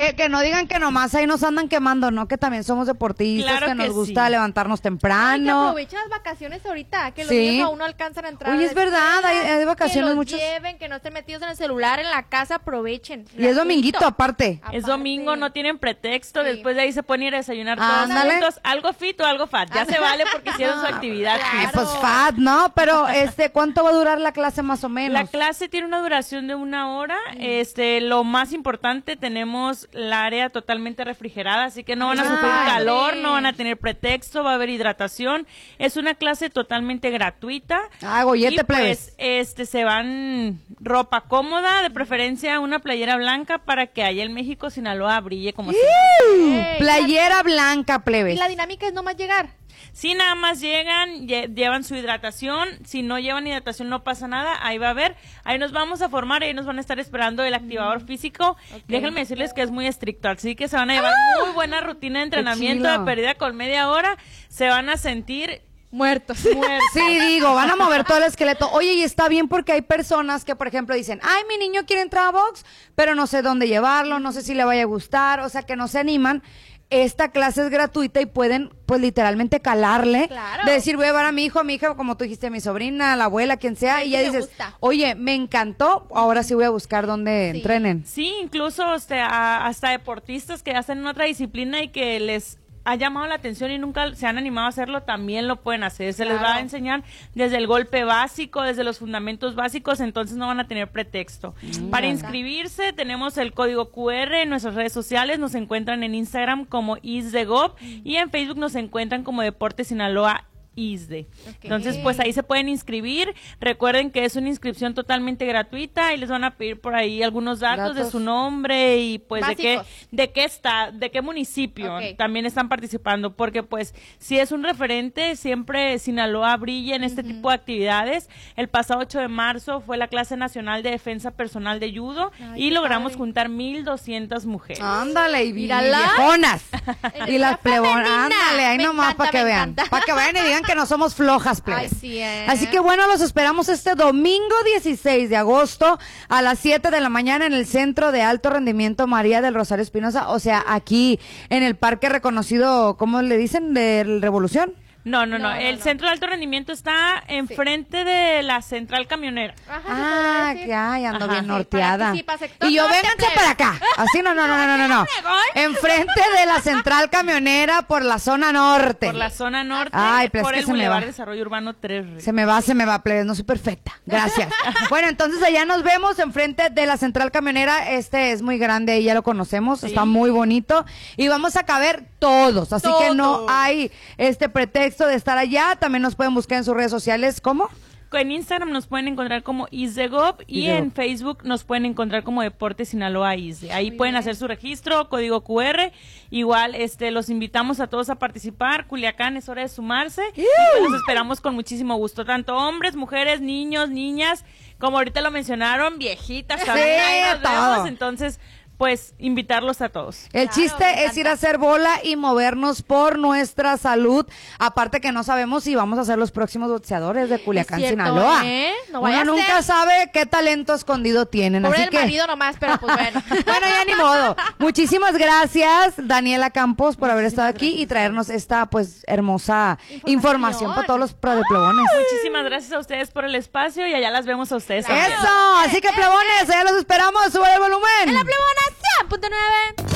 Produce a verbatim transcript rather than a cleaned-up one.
Que, que no digan que nomás ahí nos andan quemando, ¿no? Que también somos deportistas, Claro que nos que gusta sí. levantarnos Ay, que temprano. aprovechen las vacaciones ahorita, que los Sí. niños aún no alcanzan a entrar. Oye, a es la verdad, escuela, hay- hay vacaciones que los muchas. lleven, que no estén metidos en el celular, en la casa, aprovechen. Y es dominguito aparte. Es Aparte. domingo, no tienen pretexto, Sí. después de ahí se pueden ir a desayunar todos Ándale. juntos, algo fit o algo fat, ya se vale porque hicieron su actividad Y fit. pues fat, ¿no? Pero, este, ¿cuánto va a durar la clase más o menos? La clase tiene una duración de una hora. Este, lo más importante, tenemos la área totalmente refrigerada, así que no van a Ay, sufrir padre. calor, no van a tener pretexto, va a haber hidratación. Es una clase totalmente gratuita. Ah, gollete, Y plebes. pues, este, se van ropa cómoda, de preferencia una playera blanca para que allá en México, Sinaloa, brille como siempre. Ey, Playera blanca, Y plebes. la dinámica es nomás llegar. Si nada más llegan, lle- llevan su hidratación, si no llevan hidratación no pasa nada, ahí va a haber, ahí nos vamos a formar, ahí nos van a estar esperando el activador físico. Déjenme decirles que es muy estricto, así que se van a llevar muy buena rutina de entrenamiento, chilo. de pérdida con media hora, se van a sentir Muertos. muertos. Sí, digo, van a mover todo el esqueleto. Oye, y está bien porque hay personas que, por ejemplo, dicen, ay, mi niño quiere entrar a box, pero no sé dónde llevarlo, no sé si le vaya a gustar, o sea, que no se animan. Esta clase es gratuita y pueden, pues, literalmente calarle. Claro. De decir, voy a llevar a mi hijo, a mi hija, como tú dijiste, a mi sobrina, a la abuela, quien sea, y ya me dices, gusta. oye, me encantó, ahora sí voy a buscar dónde Sí. entrenen. Sí, incluso este, a- hasta deportistas que hacen otra disciplina y que les ha llamado la atención y nunca se han animado a hacerlo, también lo pueden hacer. Se les va a Claro. enseñar desde el golpe básico, desde los fundamentos básicos, entonces no van a tener pretexto. Para inscribirse tenemos el código Q R en nuestras redes sociales, nos encuentran en Instagram como isdegov y en Facebook nos encuentran como Deporte Sinaloa ISDE. Ok. Entonces, pues ahí se pueden inscribir. Recuerden que es una inscripción totalmente gratuita y les van a pedir por ahí algunos datos, Datos. de su nombre y pues de qué, Básicos. de qué está, de qué municipio Ok. también están participando, porque pues si es un referente, siempre Sinaloa brilla en este tipo de actividades. El pasado ocho de marzo fue la clase nacional de defensa personal de judo Ay, y qué logramos padre. juntar mil doscientas mujeres. Ándale, y Mírala. viejonas. y las Energía plebonas. femenina. Ándale, ahí Me nomás encanta, para que me vean. encanta. Para que vayan y digan que no somos flojas, plebes. Ay, sí, ¿eh? Así que bueno, los esperamos este domingo dieciséis de agosto a las siete de la mañana en el Centro de Alto Rendimiento María del Rosario Espinosa, o sea, aquí en el parque reconocido, ¿cómo le dicen? De Revolución. No, no, no, No, no, el no. centro de alto rendimiento está enfrente de la central camionera. Ajá, se Ah, podría decir. que ay, ando Ajá. bien Sí, norteada. para que sí, para sector Y yo, norte, vénganse plebe. para acá. Así, no, no, no, no, no, no, no. Enfrente de la central camionera por la zona norte. Por la zona norte, Ay, pero es por que el se me Boulevard va. Desarrollo Urbano tres. Se me va, se me va, plebes, no soy perfecta. Gracias. Bueno, entonces allá nos vemos enfrente de la central camionera. Este es muy grande, ahí ya lo conocemos, está muy bonito. Y vamos a caber todos, así que no Todos. hay este pretexto de estar allá. También nos pueden buscar en sus redes sociales, ¿cómo? En Instagram nos pueden encontrar como isdegov y Isdegov. en Facebook nos pueden encontrar como Deporte Sinaloa ISDE. Ahí pueden hacer su registro, código Q R. Igual este los invitamos a todos a participar. Culiacán, es hora de sumarse. Y pues los esperamos con muchísimo gusto. Tanto hombres, mujeres, niños, niñas, como ahorita lo mencionaron, viejitas también. Sí, ahí nos todo. vemos. Entonces, pues invitarlos a todos. El Claro, chiste me es ir a hacer bola y movernos por nuestra salud. Aparte que no sabemos si vamos a ser los próximos boxeadores de Culiacán, Es cierto, Sinaloa. ¿eh? No vaya Uno a nunca ser. sabe qué talento escondido tienen. Pobre así el que... marido nomás, pero pues bueno. Bueno, ya ni modo. Muchísimas gracias, Daniela Campos, por haber estado aquí y traernos esta, pues, hermosa información, Información. para todos los plebones. Muchísimas gracias a ustedes por el espacio y allá las vemos a ustedes también. Eso, así que plebones, allá los esperamos, sube el volumen. La plebona cien punto nueve.